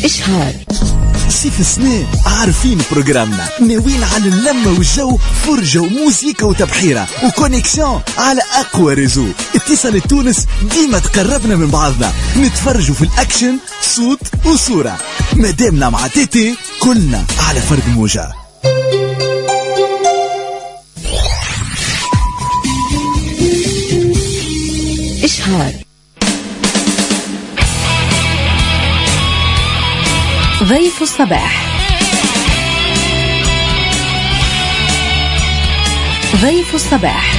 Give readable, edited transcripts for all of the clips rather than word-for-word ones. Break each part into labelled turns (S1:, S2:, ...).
S1: إشهار
S2: سيف السنين عارفين بروجرامنا، ناويين على اللمة والجو، فرجة وموسيقى وتبحيرة وكونيكسيون على أقوى ريزو. اتصال تونس ديما تقربنا من بعضنا، نتفرجوا في الأكشن صوت وصورة. مادامنا مع تيتي كلنا على فرد موجة.
S1: إشهار ضيف الصباح. ضيف الصباح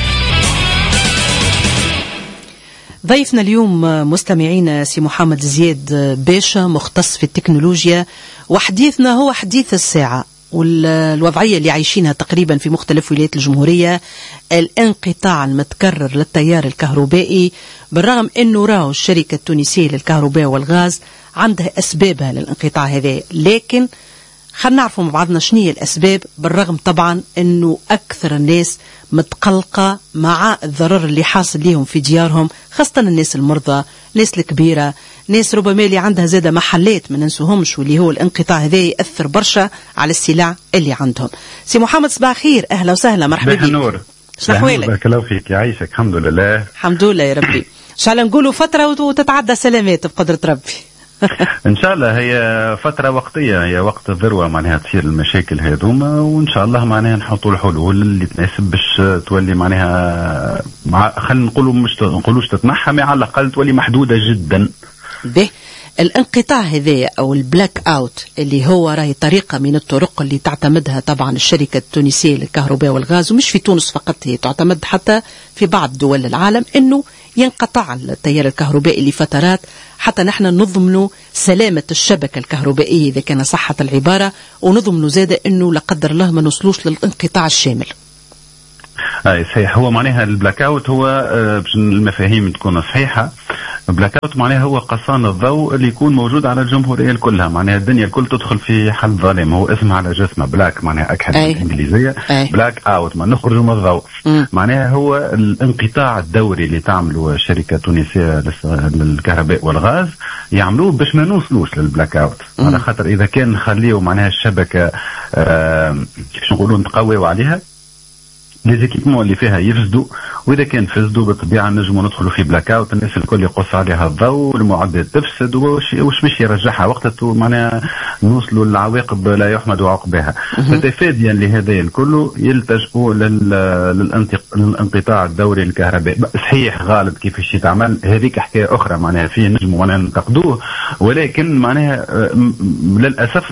S1: ضيفنا اليوم مستمعين سي محمد زياد باشا، مختص في التكنولوجيا، وحديثنا هو حديث الساعة والوضعية اللي عايشينها تقريبا في مختلف ولايات الجمهورية، الانقطاع المتكرر للتيار الكهربائي، بالرغم أنه راهو الشركة التونسية للكهرباء والغاز عندها أسبابها للانقطاع هذا، لكن خلنا نعرفوا مع بعضنا شنو هي الأسباب، بالرغم طبعا أنه أكثر الناس متقلقة مع الضرر اللي حاصل لهم في ديارهم، خاصة الناس المرضى، الناس الكبيرة، ناس ربما اللي عندها زادة محلات ما ننسوهمش، واللي هو الانقطاع هذا يأثر برشا على السلع اللي عندهم. سي محمد صباح خير، أهلا وسهلا، مرحبا بك.
S3: نور،
S1: شنو أحوالك؟
S3: بارك الله فيك، يعيشك. الحمد لله
S1: الحمد لله يا ربي. إن شاء الله نقولوا فترة وتتعدى سلامات بقدرة ربي.
S3: ان شاء الله هي فتره وقتيه، هي وقت الذروه معناها تصير المشاكل هذوما، وان شاء الله معناها نحطوا الحلول اللي تناسب باش تولي معناها خلينا نقولوا مش نقولوش تتنحى، مع على الاقل تولي محدوده جدا.
S1: به الانقطاع هذا او البلاك اوت اللي هو راهي طريقه من الطرق اللي تعتمدها طبعا الشركه التونسيه للكهرباء والغاز، ومش في تونس فقط، هي تعتمد حتى في بعض دول العالم، انه ينقطع التيار الكهربائي لفترات حتى نحن نضمنوا سلامة الشبكة الكهربائية إذا كان صحة العبارة، ونضمنوا زادة أنه لا قدر الله ما نوصلوش للانقطاع الشامل.
S3: صحيح. هو معناها البلاك اوت هو باش المفاهيم تكون صحيحة، البلاك اوت معناها هو قصان الضوء اللي يكون موجود على الجمهورية كلها، معناها الدنيا الكل تدخل في حل ظلام، هو اسمه على جسمه بلاك، معناها أكحل بالإنجليزية، بلاك اوت ما نخرجوا من الضوء. معناها هو الانقطاع الدوري اللي تعمله الشركة التونسية للكهرباء والغاز، يعملوه باش ما نوصلوش للبلاك اوت، على خاطر إذا كان نخليه معناها الشبكة كيفاش نقولوا نتقويوا عليها، ليزيكيبمون اللي فيها يفسدوا، واذا كان فسدوا بالطبيعه نجموا ندخلوا في بلاك اوت، الناس الكل يقص عليها الضوء والمعدات تفسد، وش مش يرجعها وقت معناها نوصلوا للعواقب لا يحمد عقباها. فتفاديا لهذا الكل يلتجئوا للانقطاع الدوري للكهرباء. صحيح غالب كيفاش يتعمل هذيك حكايه اخرى، معناها فيه نجموا معناها ننتقدوه، ولكن معناها للاسف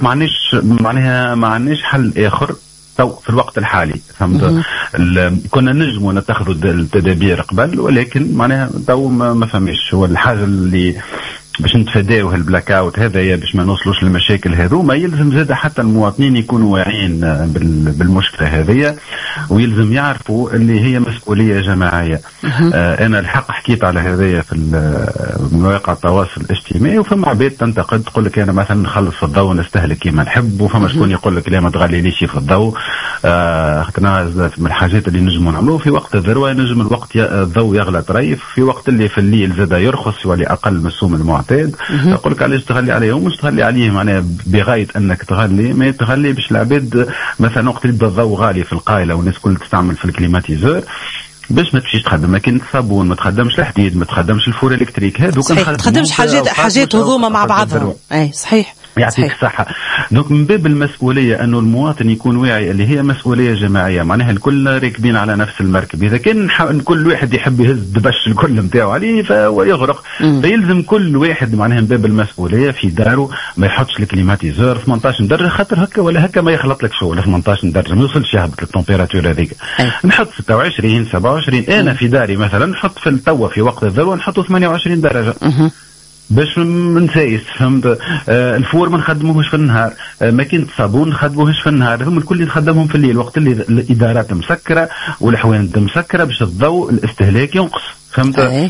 S3: ما عندناش حل اخر في الوقت الحالي. فهمت؟ كنا نجموا نتخذوا التدابير قبل، ولكن معناها تو ما فهمش. هو الحاجه اللي باش نتفاداو البلاك اوت هذا باش ما نوصلوش للمشاكل هذوما، يلزم زاد حتى المواطنين يكونوا واعيين بالمشكله هذه، ويلزم يعرفوا اللي هي مسؤوليه جماعيه. انا الحق حكيت على هذايا في مواقع التواصل الاجتماعي، وفما عباد تنتقد تقول لك انا مثلا نخلص في الضوء نستهلك كيما نحب، وفما شكون يقول لك لا ما تغليليش في الضوء. اختنا من الحاجات اللي نجموا نعملوه في وقت الذروه، نجم الوقت الضوء يغلى طريف، في وقت اللي في الليل زاد يرخص ولي اقل من السوم المعتاد. اقول لك علاش تغلي عليهم، مش تغلي عليه معناها بغايه انك تغلي، ما تغلي باش العباد مثلا وقت يبدا الضوء غالي في القايله والناس كل تستعمل في الكليماتيزور، باش ما تمشيش تخدم ماكينة الصابون، ما تخدمش الحديد، ما تخدمش الفور الكتريك، هذوك
S1: ما تخدمش حاجات هذوما مع بعضهم. اي صحيح،
S3: يعطيك الصحة. دونك من باب المسؤولية أنه المواطن يكون واعي اللي هي مسؤولية جماعية، معناها الكل راكبين على نفس المركب. إذا كان كل واحد يحب يهز دبش الكل متاعه عليه فهو يغرق، فيلزم كل واحد معناها من باب المسؤولية في داره ما يحطش الكليماتيزور 18 درجة، خاطر هكا ولا هكا ما يخلط لك شغل 18 درجة، ما يوصلش يهبط التمبيراتور هذيك. نحط 26 27، أنا في داري مثلا نحط في التوا في وقت الذروة نحطه 28 درجة. باش منسايس. فهمت؟ الفور ما نخدموهش في النهار، ماكينة الصابون نخدموهش في النهار، هم الكل نخدمهم في الليل وقت اللي الادارات مسكره والحوانت مسكره باش الضوء الاستهلاك ينقص. فهمت؟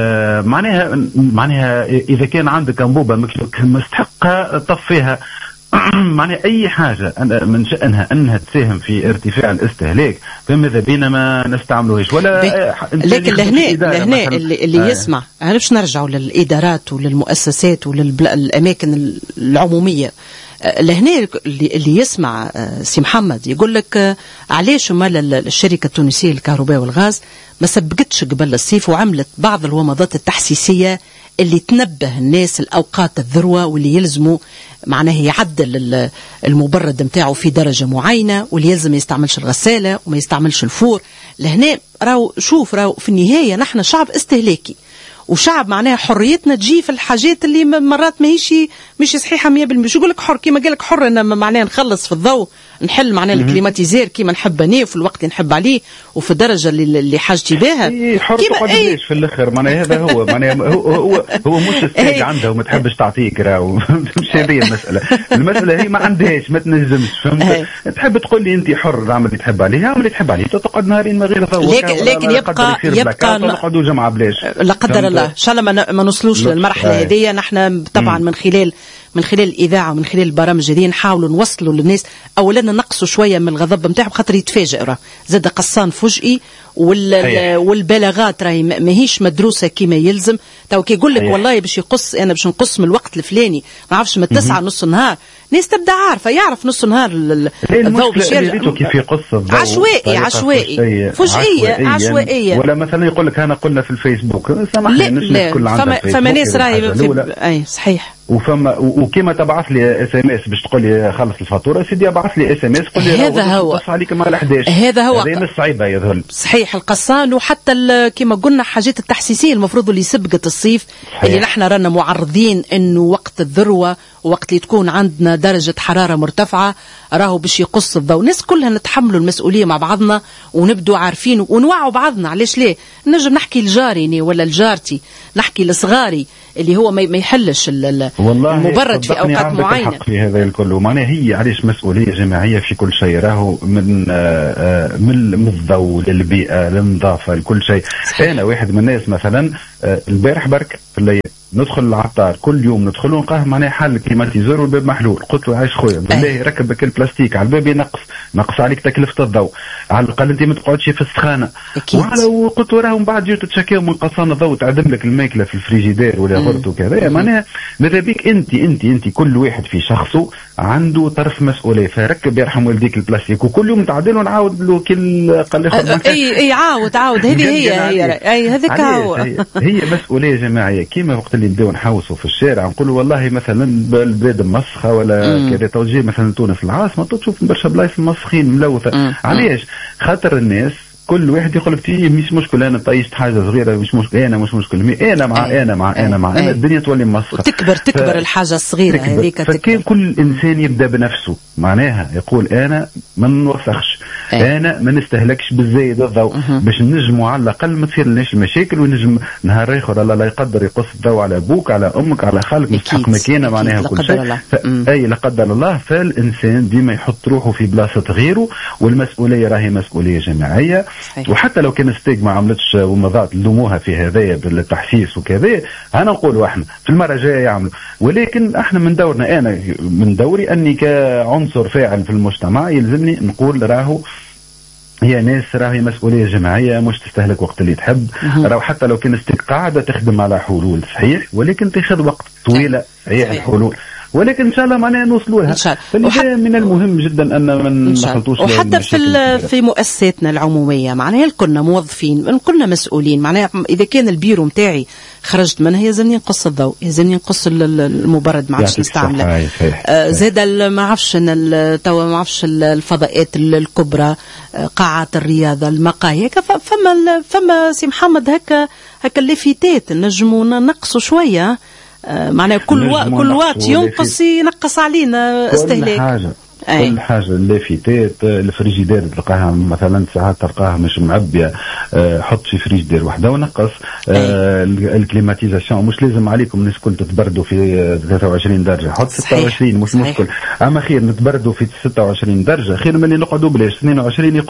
S3: معناها اذا كان عندك انبوبه مستحقه طفيها معناها اي حاجه من شانها انها تساهم في ارتفاع الاستهلاك فماذا بينا ما نستعملوهاش ولا.
S1: لكن لهنا اللي يسمع انا باش نرجعوا للادارات وللمؤسسات وللاماكن العموميه. لهنا اللي يسمع سي محمد يقول لك علاش مال الشركه التونسيه للكهرباء والغاز ما سبقتش قبل الصيف وعملت بعض الومضات التحسيسيه اللي تنبه الناس الأوقات الذروة واللي يلزموا معناه يعدل المبرد متاعه في درجة معينة واللي يلزم يستعملش الغسالة وما يستعملش الفور. لهنا راو في النهاية نحن شعب استهلاكي وشعب معناها حريتنا تجي في الحاجات اللي مرات مش صحيحه 100%. مش يقول لك حر كيما قال لك حر انا معناها نخلص في الضوء نحل معناها الكليماتيزير كيما نحب انا وفي الوقت اللي نحب عليه وفي الدرجه اللي حاجتي بها
S3: حر قداش في الاخر معناها هذا هو معناها هو مش استاج عندها وما تحبش تعطيك راهو مش هذه المساله هي ما عندهاش ما تنجمش فهمت. تحب تقول لي انت حر اعمل اللي تحب عليه اعمل اللي تحب عليه تقعد نهارين ما غير ضوء
S1: لكن يبقى
S3: نقعدوا جمعه بلاش
S1: لا قدر الله ان شاء الله ما نوصلوش للمرحله هذه. نحن طبعا من خلال الإذاعة ومن خلال البرامج هذه نحاولوا نوصلوا للناس أولا نقصوا شوية من الغضب نتاعهم خاطر يتفاجئ زاد قصان فجئي والبلاغات راهي ماهيش مدروسة كما يلزم. تو كي يقول لك والله باش يقص أنا باش نقص من الوقت الفلاني ما عرفش من 9 نص النهار ناس تبدا عارفة يعرف نص النهار الضوء باش يرجع
S3: كيف يقص الضوء
S1: عشوائي فجئية عشوائية
S3: ولا مثلا يقول لك أنا قلنا في الفيسبوك
S1: لا فما ناس راهي صحيح
S3: وكما تبعث لي اس ام اس باش تقول لي خلص الفاتوره سيدي ابعث لي اس ام اس قول لي
S1: هذا هو
S3: بص عليك مع ال11
S1: هذا هو
S3: مش صعيبه يظل
S1: صحيح القصان وحتى كما قلنا حاجات التحسيسيه المفروض اللي سبقت الصيف صحيح. اللي نحن رانا معرضين انه وقت الذروه وقت اللي تكون عندنا درجه حراره مرتفعه راهو باش يقص الضوء. الناس كلها نتحملوا المسؤوليه مع بعضنا ونبدو عارفين ونوعوا بعضنا. علاش ليه نجم نحكي لجاري ولا لجارتي نحكي لصغاري اللي هو ما يحلش المبرد في اوقات معينه
S3: في هذا الكل. معناها هي علاش مسؤوليه جماعيه في كل شيء راهو من الضوء للبيئه للنظافه لكل شيء. انا واحد من الناس مثلا البارح برك في الليل ندخل العطار كل يوم ندخل ونلقاه معناها حل الكليماتيزور والباب محلول. قلت له عايش خويا بالله ركب بك البلاستيك على الباب نقص عليك تكلفه الضوء على الاقل انت ما تقعدش في السخانه. وقلت له راهو من بعد جيتوا تشكيو من قصان الضوء تعدم لك الماكله في الفريجيدير ولا غرت وكذا. معناها ماذا بيك انت كل واحد في شخصه عنده طرف مسؤوليه فركب يرحم والديك البلاستيك وكل يوم نتعدل ونعاود له كل قال لي
S1: اي عاود هذه هي هذيك
S3: هي مسؤوليه جماعيه. كيما وقت اللي نبداو نحوسوا في الشارع نقولوا والله مثلا البلاد مسخه ولا كذا توجيه مثلا تونس العاصمه تشوف برشا بلايص مسخين ملوثه. علاش؟ خاطر الناس كل واحد يقول لك مش مشكله انا طيشت حاجه صغيره مش مشكله انا مش مشكله انا مع الدنيا تولي مسخه
S1: تكبر الحاجه الصغيره هذيك.
S3: فكان كل انسان يبدا بنفسه معناها يقول انا ما نوسخش انا ما نستهلكش بالزايد الضوء باش نجموا على الاقل ما تصير لناش المشاكل ونجم نهار اخر الله لا يقدر يقص الضوء على ابوك على امك على خالك مستحق مكانه معناها كل شيء اي لا قدر الله. فالانسان ديما يحط روحه في بلاصه غيره والمسؤوليه راهي مسؤوليه جماعيه. وحتى لو كان ستيك ما عملتش ومضات لوموها في هذايا بالتحسيس وكذا انا نقولوا احنا في المره الجايه يعملوا. ولكن احنا من دورنا انا من دوري اني كعنصر فاعل في المجتمع يلزمني نقول راهو هي ناس راهي مسؤوليه جماعيه مش تستهلك وقت اللي تحب. راهو حتى لو كان ستيك قاعده تخدم على حلول صحيح ولكن تاخذ وقت طويله صحيح الحلول ولكن ان شاء الله معناها نوصلوا لها. من المهم جدا ان ما نخلطوش
S1: وحتى في مؤسساتنا العموميه معناها كنا موظفين كنا مسؤولين. معناها اذا كان البيرو نتاعي خرجت منها يلزمني نقص الضوء يلزمني نقص المبرد ما عادش نستعمله. زاد ما عرفش توا ما عرفش الفضاءات الكبرى قاعات الرياضه المقاهي فما سي محمد هكا اللافيتات نجموا نقصوا شويه معناها كل وقت ينقص علينا استهلاك
S3: كل حاجه اللافتات الفريجيدير تلقاها مثلا ساعات تلقاها مش معبيه حط في فريجيدير وحده ونقص. الكليماتيزاسيون مش لازم عليكم الناس كل تتبردوا في 23 درجه حط 26 مش مشكل. اما خير نتبردوا في 26 درجه خير من اللي نقعدوا بلاش 22 يقص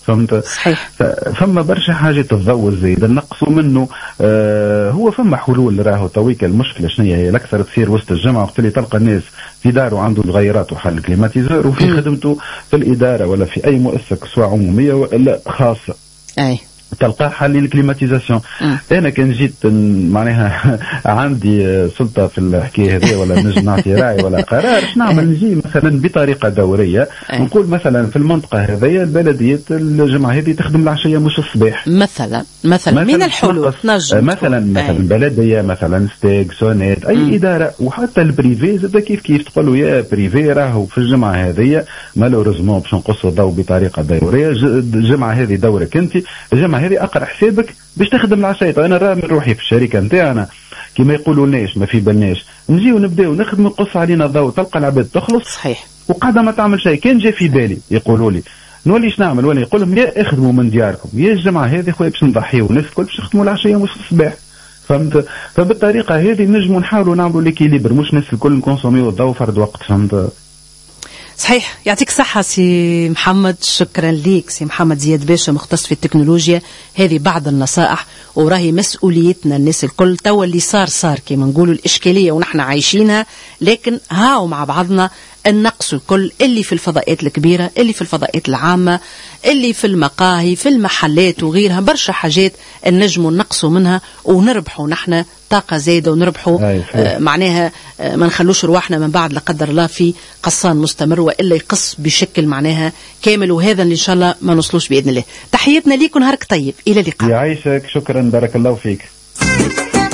S3: فهمت؟
S1: صحيح.
S3: فما برشا حاجات الضوء الزايد نقصوا منه. هو فما حلول راهو تويك. المشكله شنو هي الاكثر تصير وسط الجامعه وقت اللي تلقى الناس في داره عنده الغيرات وحل كليماتيزور وفي خدمته في الاداره ولا في اي مؤسسه سواء عموميه ولا خاصه
S1: اي
S3: تلقاه حل الكليماتيزاسيون. انا كان جيت معناها عندي سلطه في الحكايه هذه ولا نجم نعطي راي ولا قرار اش نعمل، نجي مثلا بطريقه دوريه نقول مثلا في المنطقه هذه البلديه الجمعه هذه تخدم العشيه مش الصباح مثلا من الحلول مثلا بلديه مثلا ستيك سونيت اي اداره وحتى البريفي زاد كيف تقول له يا بريفي راهو في الجمعه هذه مالوريزمون باش نقصوا الضوء بطريقه دوريه. الجمعه هذه دورك انت، الجمعه هذه اقرا حسابك باش تخدم العشاء. انا راه من روحي في الشركه نتاعنا كما يقولوا لناش ما في بالناش نجيو نبداو نخدموا نقص علينا الضوء تلقى العباد تخلص
S1: صحيح
S3: وقاعده ما تعمل شيء. كان جا في بالي يقولوا لي نولي اش نعمل ولا يقول لهم يا اخدموا من دياركم يا الجماعه هذه خويا باش نضحيو الناس الكل باش نخدموا العشيه مش الصباح. فهمت؟ فبالطريقه هذه نجموا نحاولوا نعملوا ليكيليبر مش الناس الكل نكونسوميو الضوء فرد وقت. فهمت؟
S1: صحيح. يعطيك صحة سي محمد. شكرا ليك سي محمد زياد باشا مختص في التكنولوجيا. هذه بعض النصائح وراهي مسؤوليتنا الناس الكل. توا اللي صار كما نقولوا الإشكالية ونحن عايشينها، لكن هاو مع بعضنا النقص الكل اللي في الفضاءات الكبيرة اللي في الفضاءات العامة اللي في المقاهي في المحلات وغيرها. برشا حاجات النجم نقصوا منها ونربحوا نحن طاقة زايدة ونربحوا معناها ما نخلوش رواحنا من بعد لا قدر الله في قصان مستمر وإلا يقص بشكل معناها كامل. وهذا اللي إن شاء الله ما نوصلوش بإذن الله. تحياتنا ليكم، نهارك طيب، إلى اللقاء.
S3: يعيشك، شكرا، بارك الله فيك.